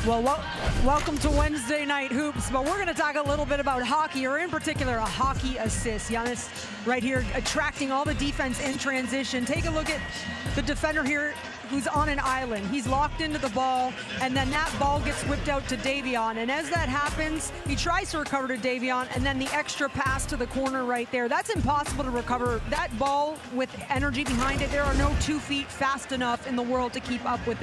Well, welcome to Wednesday Night Hoops, but we're going to talk a little bit about hockey, or in particular, a hockey assist. Giannis right here attracting all the defense in transition. Take a look at the defender here who's on an island. He's locked into the ball, and then that ball gets whipped out to Davion. And as that happens, he tries to recover to Davion, and then the extra pass to the corner right there. That's impossible to recover. That ball with energy behind it, there are no 2 feet fast enough in the world to keep up with that.